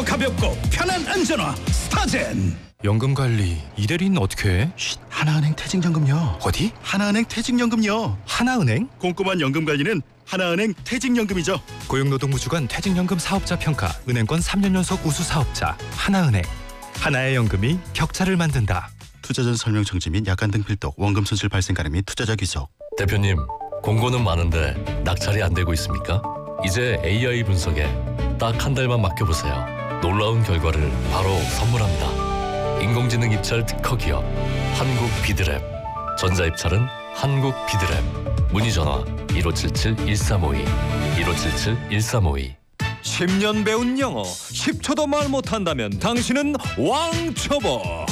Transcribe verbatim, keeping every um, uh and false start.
더 가볍고 편한 안전화 스타젠. 연금관리 이대리는 어떻게 해? 쉿, 하나은행 퇴직연금요. 어디? 하나은행 퇴직연금요. 하나은행? 꼼꼼한 연금 관리는 하나은행 퇴직연금이죠. 고용노동부주관 퇴직연금 사업자 평가 은행권 삼 년 연속 우수 사업자 하나은행. 하나의 연금이 격차를 만든다. 투자 전 설명 정지 및 약관 등 필독, 원금 손실 발생 가능 및 투자자 귀속. 대표님, 공고는 많은데 낙찰이 안 되고 있습니까? 이제 에이아이 분석에 딱 한 달만 맡겨보세요. 놀라운 결과를 바로 선물합니다. 인공지능 입찰 특허 기업 한국 비드랩. 전자입찰은 한국 비드랩. 문의 전화 일오칠칠 일삼오이 일오칠칠 일삼오이. 십 년 배운 영어 십 초도 말 못한다면 당신은 왕초보.